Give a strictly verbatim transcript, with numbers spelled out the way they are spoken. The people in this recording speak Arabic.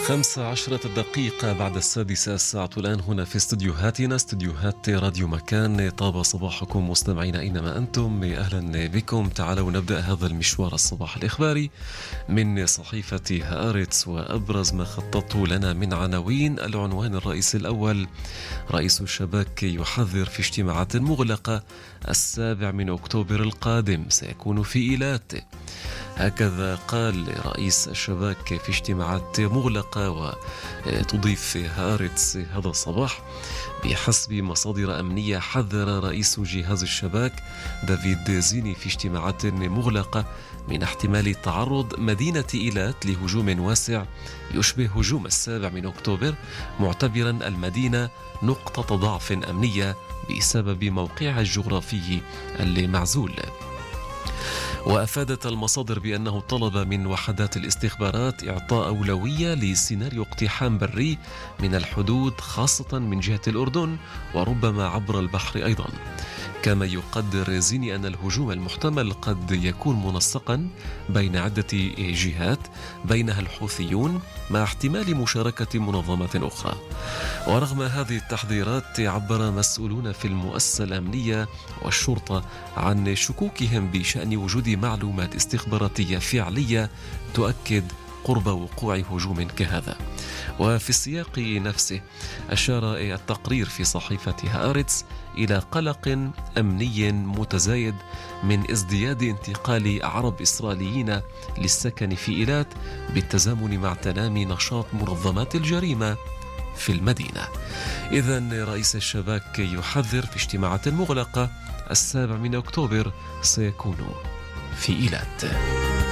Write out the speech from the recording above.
خمس عشرة دقيقة بعد السادسة، الساعة الآن هنا في استديوهاتنا، استديوهات راديو مكان. طاب صباحكم مستمعين أينما أنتم، أهلا بكم. تعالوا نبدأ هذا المشوار الصباح الإخباري من صحيفة هآرتس، وأبرز ما خططت لنا من عناوين. العنوان الرئيسي الأول: رئيس الشباك يحذر في اجتماعات مغلقة، السابع من أكتوبر القادم سيكون في إيلات. هكذا قال رئيس الشباك في اجتماعات مغلقة. وتضيف هآرتس هذا الصباح: بحسب مصادر أمنية، حذر رئيس جهاز الشباك دافيد زيني في اجتماعات مغلقة من احتمال تعرض مدينة إيلات لهجوم واسع يشبه هجوم السابع من أكتوبر، معتبرا المدينة نقطة ضعف أمنية بسبب موقعها الجغرافي المعزول. وأفادت المصادر بأنه طلب من وحدات الاستخبارات إعطاء أولوية لسيناريو اقتحام بري من الحدود، خاصة من جهة الأردن وربما عبر البحر أيضا. كما يقدر زيني أن الهجوم المحتمل قد يكون منسقا بين عدة جهات، بينها الحوثيون مع احتمال مشاركة منظمات أخرى. ورغم هذه التحذيرات، عبر مسؤولون في المؤسسة الأمنية والشرطة عن شكوكهم بشأن وجود معلومات استخباراتية فعلية تؤكد قرب وقوع هجوم كهذا. وفي السياق نفسه، أشار التقرير في صحيفة هآرتس إلى قلق أمني متزايد من ازدياد انتقال عرب إسرائيليين للسكن في إيلات بالتزامن مع تنامي نشاط منظمات الجريمة في المدينة. إذن رئيس الشباك يحذر في اجتماعات مغلقة، السابع من أكتوبر سيكون في إيلات.